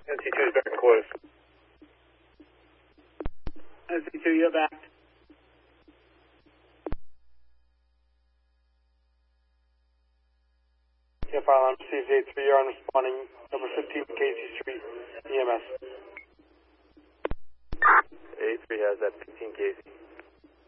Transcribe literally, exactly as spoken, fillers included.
N C two is back and close. N C two, you're back. Yeah, file on C Z three, you're on responding number fifteen Casey Street, E M S. A three has that fifteen Casey.